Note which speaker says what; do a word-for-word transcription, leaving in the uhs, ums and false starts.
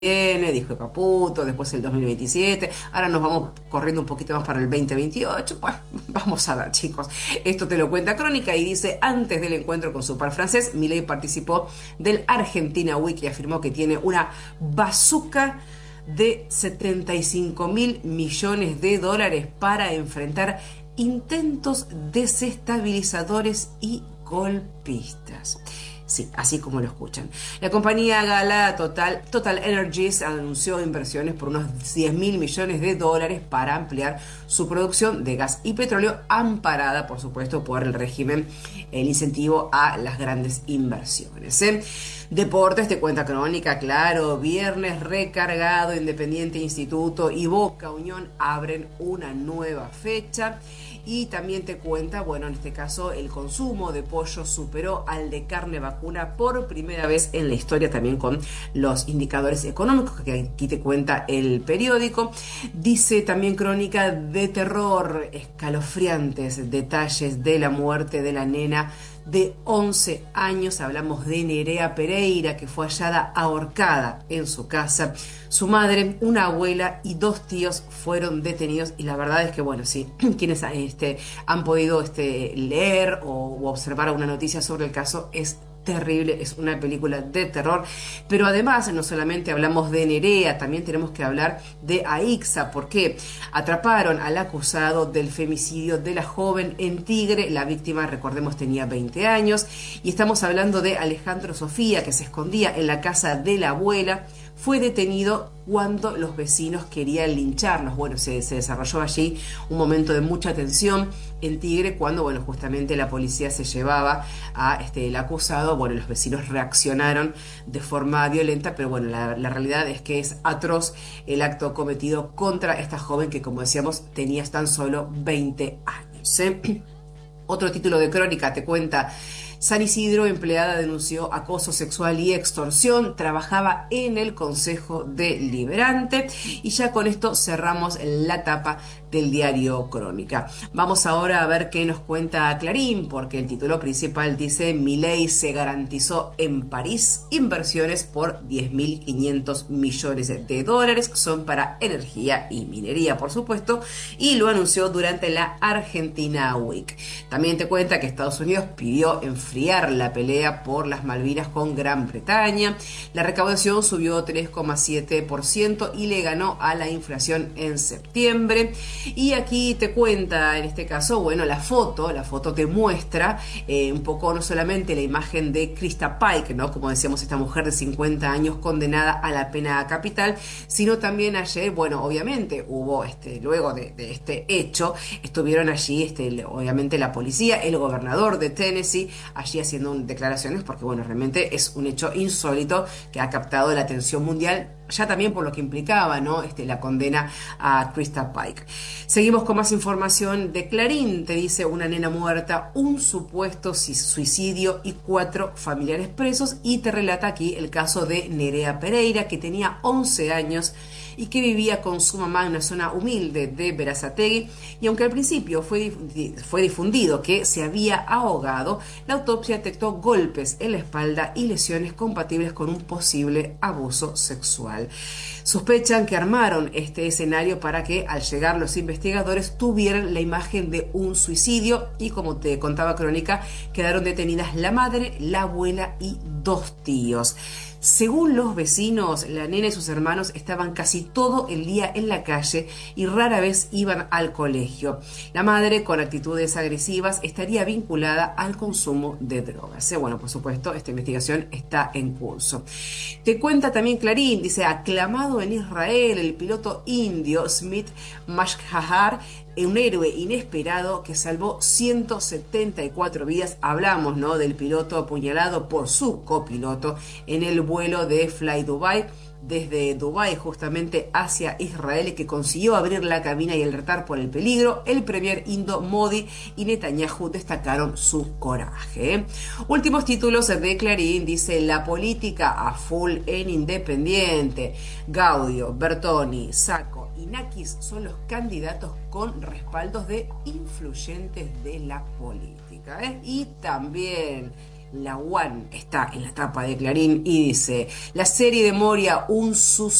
Speaker 1: viene, dijo Caputo, después el dos mil veintisiete, ahora nos vamos corriendo un poquito más para el dos mil veintiocho. Pues vamos a ver, chicos, esto te lo cuenta Crónica y dice: antes del encuentro con su par francés, Milei participó del Argentina Week y afirmó que tiene una bazuca de setenta y cinco mil millones de dólares para enfrentar intentos desestabilizadores y golpistas. Sí, así como lo escuchan. La compañía gala Total, Total Energies anunció inversiones por unos diez mil millones de dólares para ampliar su producción de gas y petróleo, amparada, por supuesto, por el régimen, el incentivo a las grandes inversiones. ¿eh? Deportes, te cuenta Crónica, claro, viernes recargado, Independiente Instituto y Boca Unión abren una nueva fecha. Y también te cuenta, bueno, en este caso el consumo de pollo superó al de carne vacuna por primera vez en la historia, también con los indicadores económicos que aquí te cuenta el periódico. Dice también Crónica de terror, escalofriantes detalles de la muerte de la nena de once años. Hablamos de Nerea Pereira, que fue hallada ahorcada en su casa. Su madre, una abuela y dos tíos fueron detenidos, y la verdad es que, bueno, sí, quienes este, han podido este, leer o, o observar alguna noticia sobre el caso, es terrible, es una película de terror. Pero además, no solamente hablamos de Nerea, también tenemos que hablar de Aixa, porque atraparon al acusado del femicidio de la joven en Tigre. La víctima, recordemos, tenía veinte años, y estamos hablando de Alejandro Sofía, que se escondía en la casa de la abuela. Fue detenido cuando los vecinos querían lincharlos. Bueno, se, se desarrolló allí un momento de mucha tensión en Tigre cuando, bueno, justamente la policía se llevaba a este, el acusado. Bueno, los vecinos reaccionaron de forma violenta, pero bueno, la, la realidad es que es atroz el acto cometido contra esta joven que, como decíamos, tenía tan solo veinte años. ¿eh? Otro título de Crónica te cuenta: San Isidro, empleada denunció acoso sexual y extorsión, trabajaba en el Consejo Deliberante. Y ya con esto cerramos la tapa del diario Crónica. Vamos ahora a ver qué nos cuenta Clarín, porque el título principal dice: Milei se garantizó en París inversiones por diez mil quinientos millones de dólares, son para energía y minería, por supuesto, y lo anunció durante la Argentina Week. También te cuenta que Estados Unidos pidió enfriar la pelea por las Malvinas con Gran Bretaña. La recaudación subió tres coma siete por ciento y le ganó a la inflación en septiembre. Y aquí te cuenta, en este caso, bueno, la foto, la foto te muestra eh, un poco no solamente la imagen de Krista Pike, ¿no? Como decíamos, esta mujer de cincuenta años condenada a la pena capital, sino también ayer, bueno, obviamente hubo, este, luego de, de este hecho, estuvieron allí, este, obviamente la policía, el gobernador de Tennessee, allí haciendo un, declaraciones, porque, bueno, realmente es un hecho insólito que ha captado la atención mundial, ya también por lo que implicaba, ¿no? Este, la condena a Krista Pike. Seguimos con más información de Clarín. Te dice: una nena muerta, un supuesto suicidio y cuatro familiares presos. Y te relata aquí el caso de Nerea Pereira, que tenía once años y que vivía con su mamá en una zona humilde de Berazategui. Y aunque al principio fue, fue difundido que se había ahogado, la autopsia detectó golpes en la espalda y lesiones compatibles con un posible abuso sexual. Sospechan que armaron este escenario para que, al llegar los investigadores, tuvieran la imagen de un suicidio, y, como te contaba Crónica, quedaron detenidas la madre, la abuela y dos tíos. Según los vecinos, la nena y sus hermanos estaban casi todo el día en la calle y rara vez iban al colegio. La madre, con actitudes agresivas, estaría vinculada al consumo de drogas. Bueno, por supuesto, esta investigación está en curso. Te cuenta también Clarín, dice: aclamado en Israel, el piloto indio Smith Mashhar, un héroe inesperado que salvó ciento setenta y cuatro vidas. Hablamos, ¿no?, del piloto apuñalado por su copiloto en el vuelo de Fly Dubai, desde Dubái justamente hacia Israel, y que consiguió abrir la cabina y alertar por el peligro. El premier indo Modi y Netanyahu destacaron su coraje. ¿eh? Últimos títulos de Clarín, dice: la política a full en Independiente. Gaudio, Bertoni, Sacco y Nakis son los candidatos con respaldos de influyentes de la política. ¿eh? Y también La One está en la tapa de Clarín y dice, la serie de Moria, un